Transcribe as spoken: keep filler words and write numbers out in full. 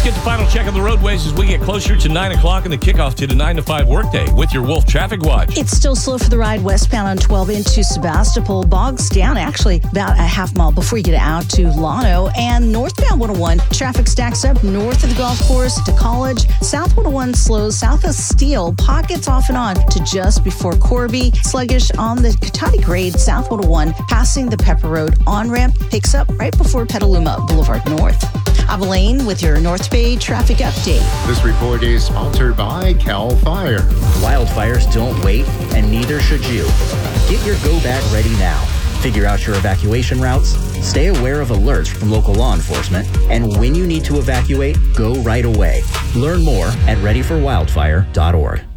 get the final check on the roadways as we get closer to nine o'clock and the kickoff to the nine to five workday with your Wolf Traffic Watch. It's still slow for the ride westbound on twelve into Sebastopol. Bogs down actually about a half mile before you get out to Lano. And northbound one oh one, traffic stacks up north of the golf course to College. South one oh one slows south of Steel. Pockets off and on to just before Corby. Sluggish on the Katati grade, south one oh one, passing the Pepper Road on-ramp. Picks up right before Petaluma Boulevard North. Abilene with your North Bay traffic update. This report is sponsored by Cal Fire. Wildfires don't wait, and neither should you. Get your go bag ready now. Figure out your evacuation routes, stay aware of alerts from local law enforcement, and when you need to evacuate, go right away. Learn more at ready for wildfire dot org.